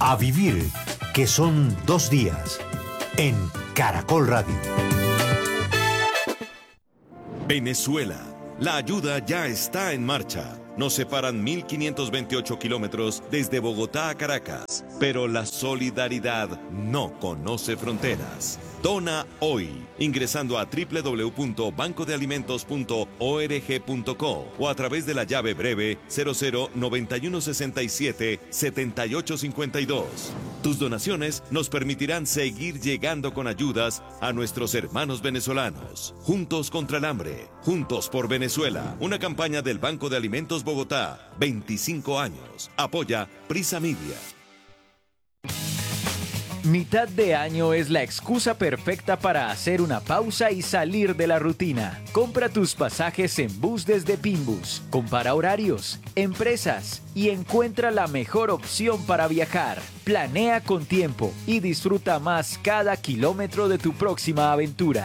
A vivir, que son 2 días, en Caracol Radio. Venezuela. La ayuda ya está en marcha. Nos separan 1.528 kilómetros desde Bogotá a Caracas, pero la solidaridad no conoce fronteras. Dona hoy, ingresando a www.bancodealimentos.org.co o a través de la llave breve 0091677852. Tus donaciones nos permitirán seguir llegando con ayudas a nuestros hermanos venezolanos. Juntos contra el hambre, juntos por Venezuela. Una campaña del Banco de Alimentos Bogotá, 25 años. Apoya Prisa Media. Mitad de año es la excusa perfecta para hacer una pausa y salir de la rutina. Compra tus pasajes en bus desde Pinbus. Compara horarios, empresas y encuentra la mejor opción para viajar. Planea con tiempo y disfruta más cada kilómetro de tu próxima aventura.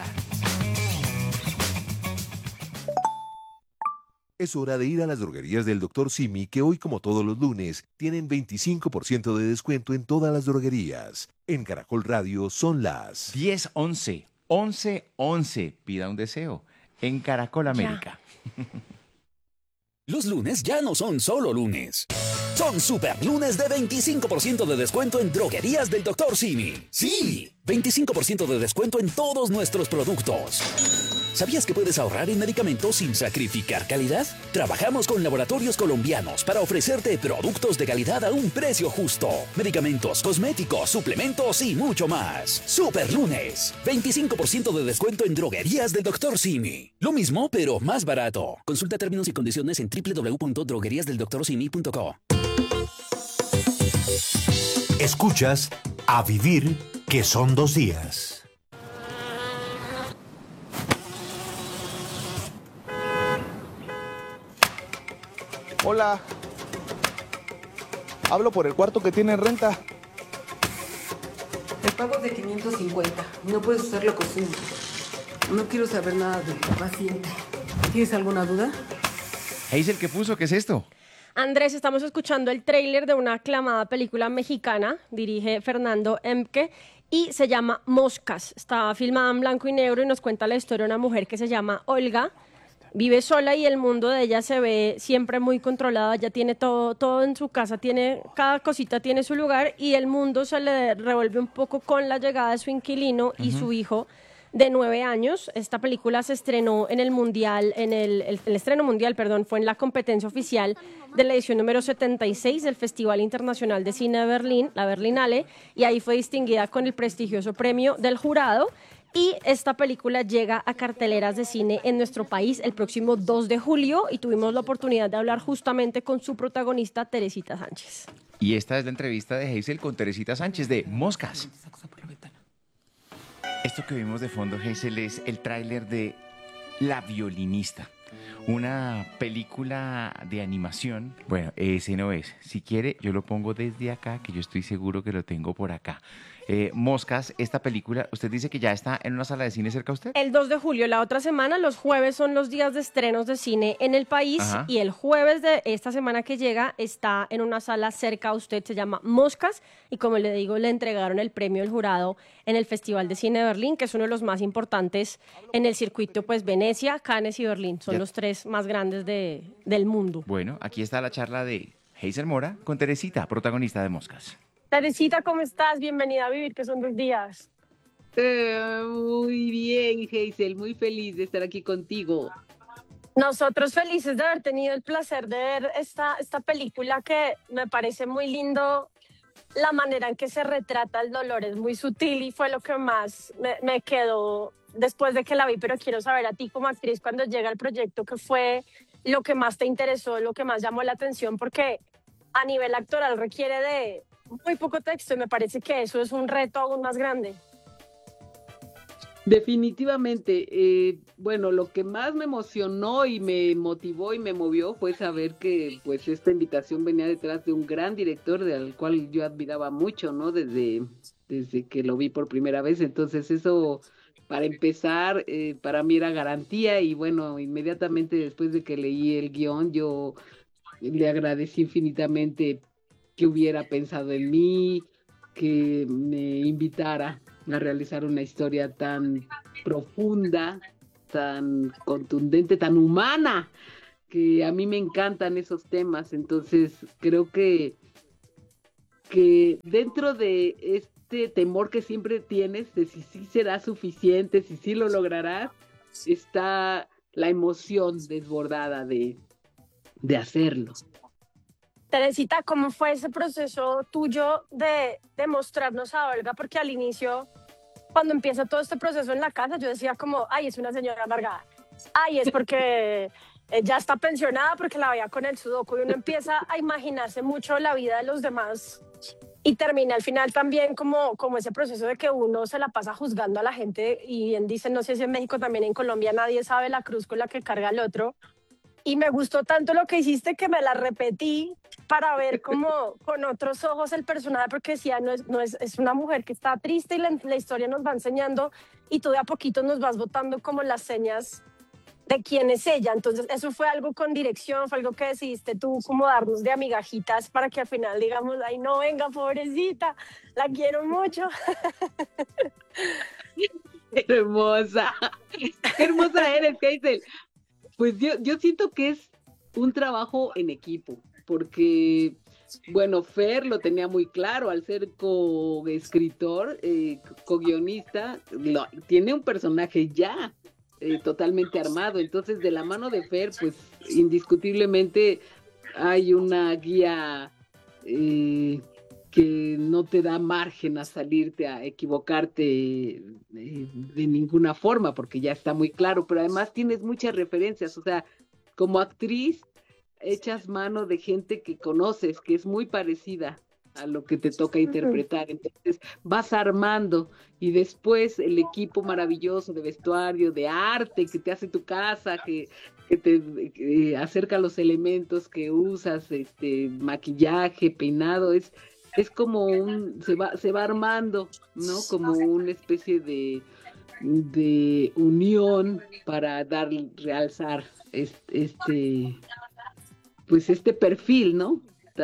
Es hora de ir a las droguerías del Dr. Simi, que hoy, como todos los lunes, tienen 25% de descuento en todas las droguerías. En Caracol Radio son las 10:11, 11:11. Pida un deseo en Caracol América. Los lunes ya no son solo lunes. Son super lunes de 25% de descuento en droguerías del Dr. Simi. ¡Sí! 25% de descuento en todos nuestros productos. ¿Sabías que puedes ahorrar en medicamentos sin sacrificar calidad? Trabajamos con laboratorios colombianos para ofrecerte productos de calidad a un precio justo. Medicamentos, cosméticos, suplementos y mucho más. Super lunes. 25% de descuento en droguerías del Dr. Simi. Lo mismo, pero más barato. Consulta términos y condiciones en www.drogueriasdeldoctorsimi.co. Escuchas A Vivir, que son 2 días. Hola. Hablo por el cuarto que tiene renta. El pago es de 550. No puedes usar la cocina. No quiero saber nada del paciente. ¿Tienes alguna duda? Hazel, ¿qué puso? ¿Qué es esto? Andrés, estamos escuchando el tráiler de una aclamada película mexicana, dirige Fernando Emke, y se llama Moscas. Está filmada en blanco y negro y nos cuenta la historia de una mujer que se llama Olga. Vive sola y el mundo de ella se ve siempre muy controlado. Ella tiene todo en su casa, cada cosita tiene su lugar y el mundo se le revuelve un poco con la llegada de su inquilino y su hijo de 9 años. Esta película se estrenó en el Mundial, el estreno mundial, fue en la competencia oficial de la edición número 76 del Festival Internacional de Cine de Berlín, la Berlinale, y ahí fue distinguida con el prestigioso premio del jurado. Y esta película llega a carteleras de cine en nuestro país el próximo 2 de julio y tuvimos la oportunidad de hablar justamente con su protagonista, Teresita Sánchez. Y esta es la entrevista de Hazel con Teresita Sánchez de Moscas. Esto que vimos de fondo, Hazel, es el tráiler de La Violinista, una película de animación. Bueno, ese no es. Si quiere, yo lo pongo desde acá, que yo estoy seguro que lo tengo por acá. Moscas, esta película, ¿usted dice que ya está en una sala de cine cerca a usted? El 2 de julio, la otra semana, los jueves son los días de estrenos de cine en el país. Ajá. Y el jueves de esta semana que llega está en una sala cerca a usted, se llama Moscas, y como le digo, le entregaron el premio del jurado en el Festival de Cine de Berlín, que es uno de los más importantes en el circuito, pues Venecia, Cannes y Berlín, son los 3 más grandes del mundo. Bueno, aquí está la charla de Hazel Mora con Teresita, protagonista de Moscas. Teresita, ¿cómo estás? Bienvenida a Vivir, que son 2 días. Muy bien, Hazel, muy feliz de estar aquí contigo. Nosotros felices de haber tenido el placer de ver esta película, que me parece muy lindo. La manera en que se retrata el dolor es muy sutil y fue lo que más me quedó después de que la vi, pero quiero saber a ti como actriz, cuando llega el proyecto, ¿qué fue lo que más te interesó, lo que más llamó la atención? Porque a nivel actoral requiere de muy poco texto y me parece que eso es un reto aún más grande. Definitivamente, bueno, lo que más me emocionó y me motivó y me movió fue saber que pues esta invitación venía detrás de un gran director al cual yo admiraba mucho, ¿no? Desde que lo vi por primera vez. Entonces eso, para empezar, para mí era garantía, y bueno, inmediatamente después de que leí el guión, yo le agradecí infinitamente que hubiera pensado en mí, que me invitara a realizar una historia tan profunda, tan contundente, tan humana, que a mí me encantan esos temas. Entonces creo que dentro de este temor que siempre tienes de si sí será suficiente, si sí lo lograrás, está la emoción desbordada de hacerlo. Teresita, ¿cómo fue ese proceso tuyo de mostrarnos a Olga? Porque al inicio, cuando empieza todo este proceso en la casa, yo decía como, ay, es una señora amargada. Ay, es porque ya está pensionada porque la veía con el sudoku. Y uno empieza a imaginarse mucho la vida de los demás y termina al final también como ese proceso de que uno se la pasa juzgando a la gente. Y bien dicen, no sé si en México también, en Colombia, nadie sabe la cruz con la que carga el otro. Y me gustó tanto lo que hiciste que me la repetí para ver como con otros ojos el personaje, porque decía, es una mujer que está triste y la historia nos va enseñando y tú de a poquito nos vas botando como las señas de quién es ella. Entonces eso fue algo con dirección, fue algo que decidiste tú como darnos de amigajitas para que al final digamos, ay no, venga, pobrecita, la quiero mucho. Hermosa, qué hermosa eres, Hazel. Pues yo siento que es un trabajo en equipo, porque, bueno, Fer lo tenía muy claro al ser co-escritor, co-guionista, tiene un personaje ya totalmente armado, entonces de la mano de Fer, pues indiscutiblemente hay una guía que no te da margen a salirte, a equivocarte de ninguna forma, porque ya está muy claro, pero además tienes muchas referencias, o sea, como actriz echas mano de gente que conoces, que es muy parecida a lo que te toca interpretar, entonces vas armando y después el equipo maravilloso de vestuario, de arte que te hace tu casa, que te acerca los elementos que usas, maquillaje, peinado, es como se va armando, ¿no? Como una especie de unión para realzar pues este perfil, ¿no?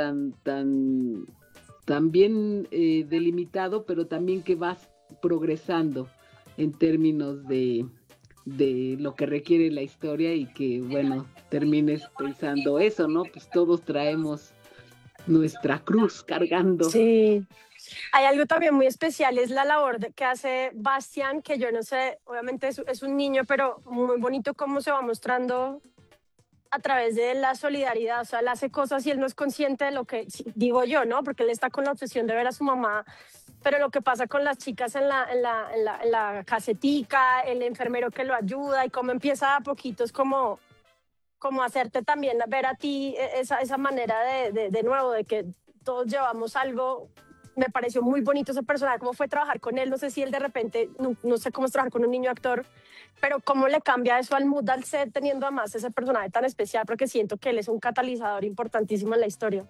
Tan bien delimitado, pero también que vas progresando en términos de lo que requiere la historia y que, bueno, termines pensando eso, ¿no? Pues todos traemos nuestra cruz cargando. Sí. Hay algo también muy especial, es la labor que hace Bastián, que yo no sé, obviamente es un niño, pero muy bonito cómo se va mostrando a través de la solidaridad. O sea, él hace cosas y él no es consciente de lo que, digo yo, ¿no? Porque él está con la obsesión de ver a su mamá, pero lo que pasa con las chicas en la casetica, el enfermero que lo ayuda y cómo empieza a poquitos como hacerte también ver a ti esa manera de nuevo, de que todos llevamos algo. Me pareció muy bonito ese personaje, cómo fue trabajar con él. No sé si él de repente, no sé cómo es trabajar con un niño actor, pero cómo le cambia eso al mood al set teniendo además ese personaje tan especial, porque siento que él es un catalizador importantísimo en la historia.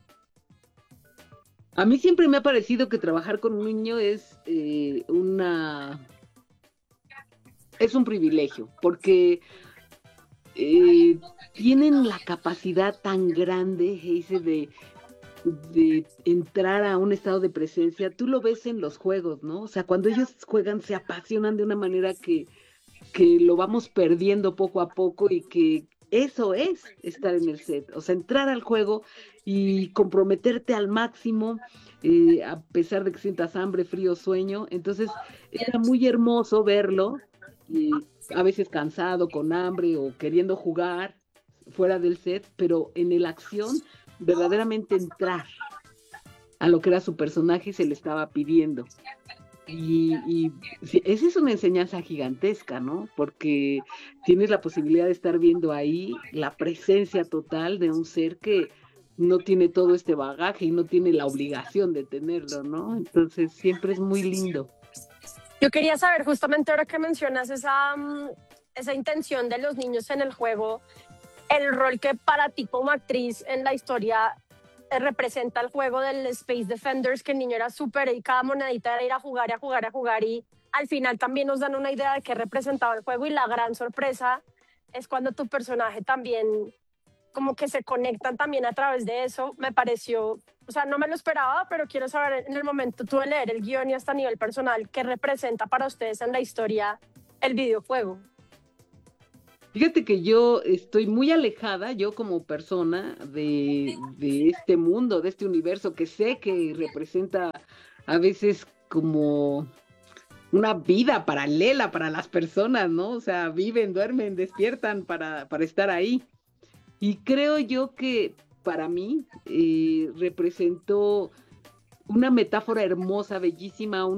A mí siempre me ha parecido que trabajar con un niño es un privilegio, porque tienen la capacidad tan grande, Heise, de entrar a un estado de presencia. Tú lo ves en los juegos, ¿no? O sea, cuando ellos juegan se apasionan de una manera que lo vamos perdiendo poco a poco y que eso es estar en el set. O sea, entrar al juego y comprometerte al máximo, a pesar de que sientas hambre, frío, sueño. Entonces, era muy hermoso verlo, a veces cansado, con hambre o queriendo jugar fuera del set, pero en la acción verdaderamente entrar a lo que era su personaje y se le estaba pidiendo. Y esa es una enseñanza gigantesca, ¿no? Porque tienes la posibilidad de estar viendo ahí la presencia total de un ser que no tiene todo este bagaje y no tiene la obligación de tenerlo, ¿no? Entonces siempre es muy lindo. Yo quería saber, justamente ahora que mencionas esa intención de los niños en el juego, el rol que para ti como actriz en la historia representa el juego del Space Defenders, que el niño era súper y cada monedita era ir a jugar, y al final también nos dan una idea de qué representaba el juego, y la gran sorpresa es cuando tu personaje también como que se conectan también a través de eso, me pareció, o sea, no me lo esperaba, pero quiero saber en el momento tú de leer el guión y hasta a nivel personal, ¿qué representa para ustedes en la historia el videojuego? Fíjate que yo estoy muy alejada, yo como persona, de este mundo, de este universo, que sé que representa a veces como una vida paralela para las personas, ¿no? O sea, viven, duermen, despiertan para estar ahí. Y creo yo que para mí representó una metáfora hermosa, bellísima,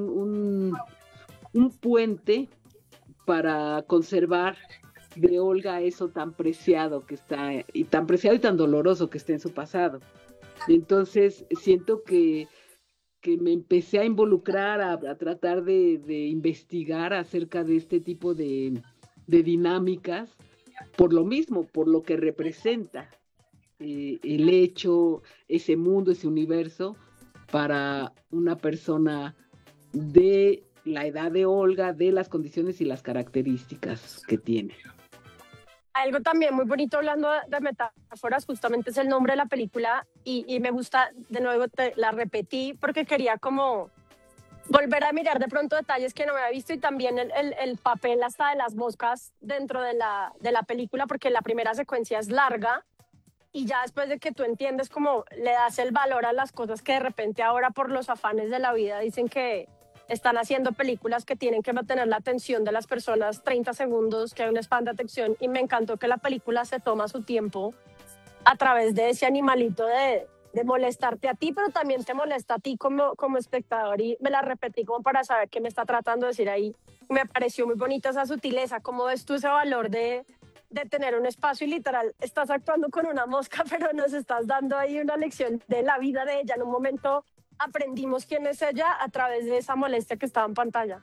un puente para conservar de Olga eso tan preciado que está, y tan preciado y tan doloroso que está en su pasado. Entonces siento que me empecé a involucrar, a tratar de investigar acerca de este tipo de dinámicas, por lo mismo, por lo que representa el hecho, ese mundo, ese universo, para una persona de la edad de Olga, de las condiciones y las características que tiene. Algo también muy bonito hablando de metáforas, justamente es el nombre de la película y me gusta, de nuevo la repetí porque quería como volver a mirar de pronto detalles que no había visto y también el papel hasta de las moscas dentro de la película, porque la primera secuencia es larga y ya después de que tú entiendes cómo le das el valor a las cosas que de repente ahora por los afanes de la vida dicen que están haciendo películas que tienen que mantener la atención de las personas 30 segundos, que hay un span de atención, y me encantó que la película se toma su tiempo a través de ese animalito de molestarte a ti, pero también te molesta a ti como espectador, y me la repetí como para saber qué me está tratando de decir ahí. Me pareció muy bonita esa sutileza, cómo ves tú ese valor de tener un espacio y literal estás actuando con una mosca, pero nos estás dando ahí una lección de la vida de ella. En un momento aprendimos quién es ella a través de esa molestia que estaba en pantalla.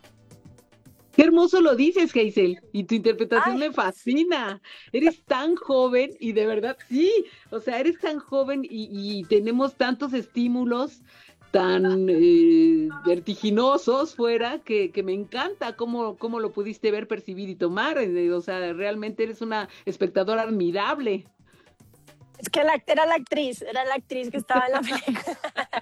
Qué hermoso lo dices, Hazel, y tu interpretación me fascina. Eres tan joven y de verdad, sí, o sea, eres tan joven y tenemos tantos estímulos tan vertiginosos fuera que me encanta cómo lo pudiste ver, percibir y tomar. O sea, realmente eres una espectadora admirable. Es que era la actriz que estaba en la película.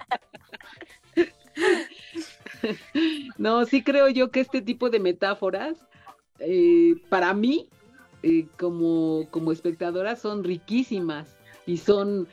No, sí creo yo que este tipo de metáforas, para mí, como espectadora, son riquísimas y son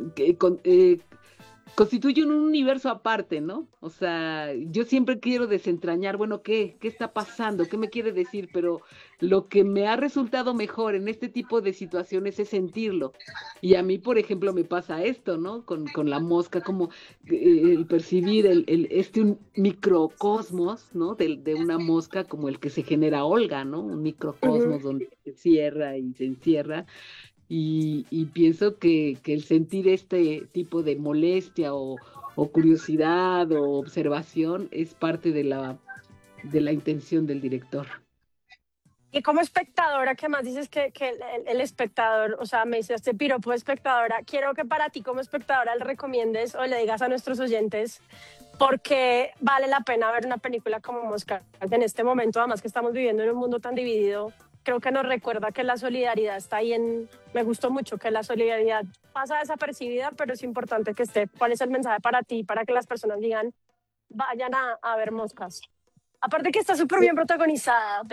constituyen un universo aparte, ¿no? O sea, yo siempre quiero desentrañar, bueno, ¿qué está pasando? ¿Qué me quiere decir? Pero lo que me ha resultado mejor en este tipo de situaciones es sentirlo. Y a mí, por ejemplo, me pasa esto, ¿no? Con la mosca, como el percibir un microcosmos, ¿no? De una mosca como el que se genera Olga, ¿no? Un microcosmos donde se cierra y se encierra. Y pienso que el sentir este tipo de molestia o curiosidad o observación es parte de la intención del director. Y como espectadora, ¿qué más dices que el espectador, o sea, me dice este piropo de espectadora? Quiero que para ti como espectadora le recomiendes o le digas a nuestros oyentes por qué vale la pena ver una película como Moscas en este momento, además que estamos viviendo en un mundo tan dividido. Creo que nos recuerda que la solidaridad está ahí me gustó mucho que la solidaridad pasa desapercibida, pero es importante que esté. ¿Cuál es el mensaje para ti, para que las personas digan, vayan a ver Moscas? Aparte que está súper bien protagonizada.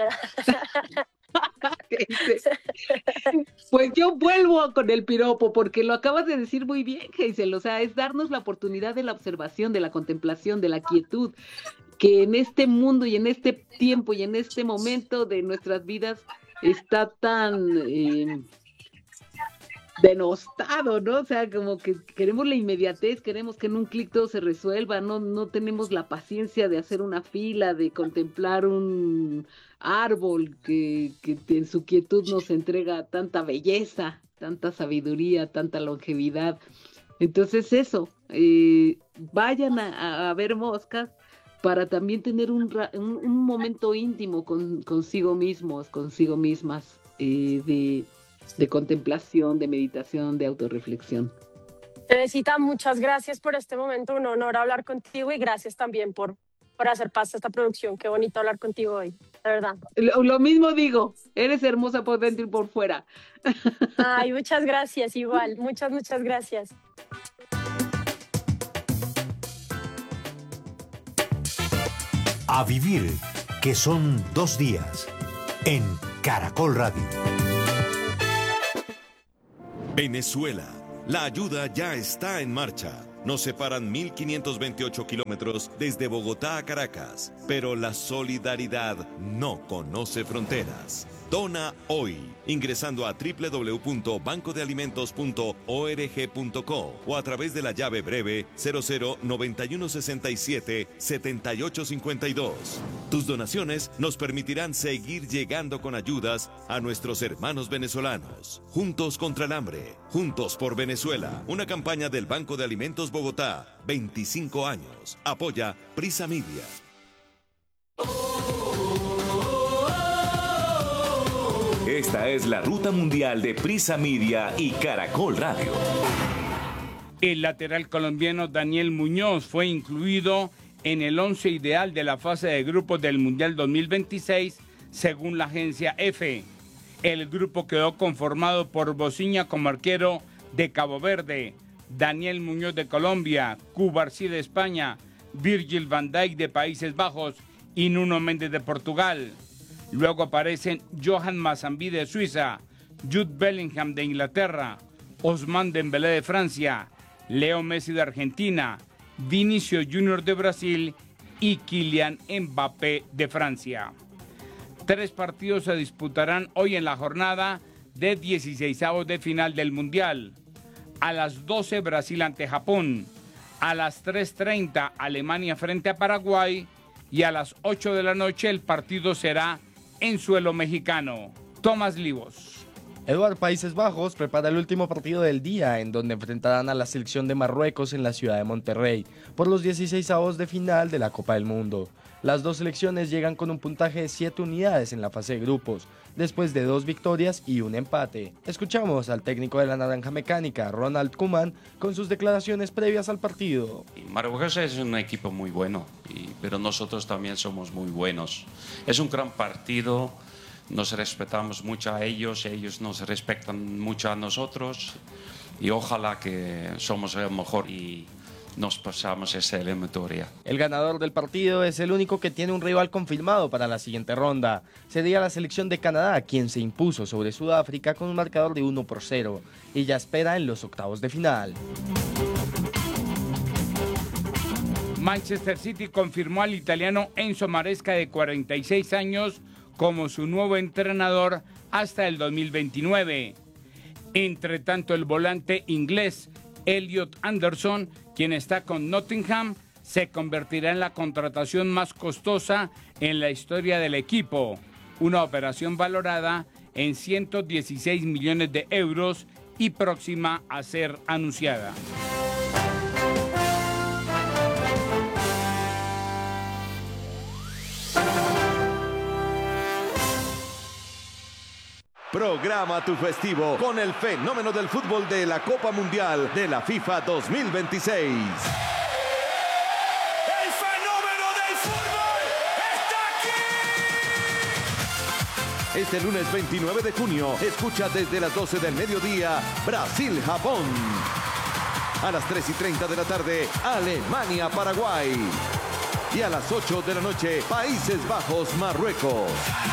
Pues yo vuelvo con el piropo, porque lo acabas de decir muy bien, Hazel. O sea, es darnos la oportunidad de la observación, de la contemplación, de la quietud, que en este mundo y en este tiempo y en este momento de nuestras vidas está tan denostado, ¿no? O sea, como que queremos la inmediatez, queremos que en un clic todo se resuelva, no tenemos la paciencia de hacer una fila, de contemplar un árbol que en su quietud nos entrega tanta belleza, tanta sabiduría, tanta longevidad. Entonces eso, vayan a ver Moscas para también tener un momento íntimo consigo mismos, consigo mismas, de contemplación, de meditación, de autorreflexión. Teresita, muchas gracias por este momento, un honor hablar contigo y gracias también por hacer parte de esta producción. Qué bonito hablar contigo hoy. de verdad. Lo mismo digo, eres hermosa por dentro y por fuera. Ay, muchas gracias, igual. Muchas gracias. A vivir, que son 2 días, en Caracol Radio. Venezuela. La ayuda ya está en marcha. Nos separan 1.528 kilómetros desde Bogotá a Caracas, pero la solidaridad no conoce fronteras. Dona hoy, ingresando a www.bancodealimentos.org.co o a través de la llave breve 0091677852. Tus donaciones nos permitirán seguir llegando con ayudas a nuestros hermanos venezolanos. Juntos contra el hambre, juntos por Venezuela. Una campaña del Banco de Alimentos Bogotá, 25 años. Apoya Prisa Media. Esta es la ruta mundial de Prisa Media y Caracol Radio. El lateral colombiano Daniel Muñoz fue incluido en el 11 ideal de la fase de grupos del Mundial 2026, según la agencia EFE. El grupo quedó conformado por Bociña como arquero de Cabo Verde, Daniel Muñoz de Colombia, Cubarsí de España, Virgil van Dijk de Países Bajos y Nuno Méndez de Portugal. Luego aparecen Johan Mazambi de Suiza, Jude Bellingham de Inglaterra, Ousmane Dembélé de Francia, Leo Messi de Argentina, Vinicius Junior de Brasil y Kylian Mbappé de Francia. 3 partidos se disputarán hoy en la jornada de 16avos de final del Mundial. A las 12 Brasil ante Japón, a las 3:30 Alemania frente a Paraguay y a las 8 de la noche el partido será en suelo mexicano. Tomás Livos. Eduard, Países Bajos prepara el último partido del día, en donde enfrentarán a la selección de Marruecos en la ciudad de Monterrey, por los 16avos de final de la Copa del Mundo. Las dos selecciones llegan con un puntaje de 7 unidades en la fase de grupos, después de 2 victorias y un empate. Escuchamos al técnico de la Naranja Mecánica, Ronald Koeman, con sus declaraciones previas al partido. Marruecos es un equipo muy bueno, pero nosotros también somos muy buenos. Es un gran partido, nos respetamos mucho a ellos nos respetan mucho a nosotros y ojalá que somos el mejor y nos pasamos esa eliminatoria. El ganador del partido es el único que tiene un rival confirmado para la siguiente ronda. Sería la selección de Canadá, quien se impuso sobre Sudáfrica con un marcador de 1-0 y ya espera en los octavos de final. Manchester City confirmó al italiano Enzo Maresca, de 46 años, como su nuevo entrenador hasta el 2029. Entre tanto, el volante inglés Elliot Anderson, quien está con Nottingham, se convertirá en la contratación más costosa en la historia del equipo, una operación valorada en 116 millones de euros y próxima a ser anunciada. Programa tu festivo con el fenómeno del fútbol de la Copa Mundial de la FIFA 2026. ¡El fenómeno del fútbol está aquí! Este lunes 29 de junio, escucha desde las 12 del mediodía Brasil-Japón. A las 3:30 de la tarde, Alemania-Paraguay. Y a las 8 de la noche, Países Bajos-Marruecos.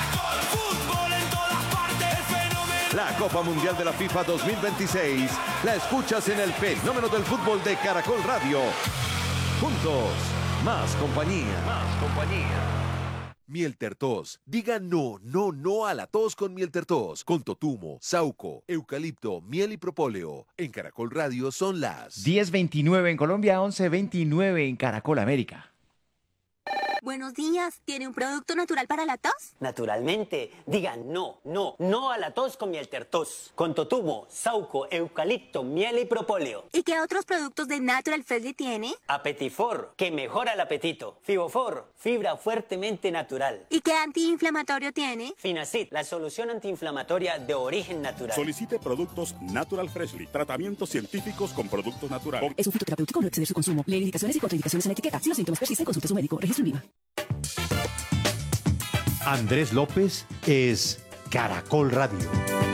La Copa Mundial de la FIFA 2026 la escuchas en el fenómeno del fútbol de Caracol Radio. Juntos, más compañía. Más compañía. Miel Tertos. Diga no a la tos con Miel Tertos. Con totumo, sauco, eucalipto, miel y propóleo. En Caracol Radio son las 10:29 en Colombia, 11:29 en Caracol América. Buenos días, ¿tiene un producto natural para la tos? Naturalmente, digan no a la tos con Miel Tertos. Con totumo, sauco, eucalipto, miel y propóleo. ¿Y qué otros productos de Natural Freshly tiene? Apetifor, que mejora el apetito. Fibofor, fibra fuertemente natural. ¿Y qué antiinflamatorio tiene? Finacid, la solución antiinflamatoria de origen natural. Solicite productos Natural Freshly, tratamientos científicos con productos naturales. Es un fitoterapéutico, no exceder su consumo. Lee indicaciones y contraindicaciones en la etiqueta. Si los síntomas persisten, consulte a su médico. Registro en Viva. Andrés López es Caracol Radio.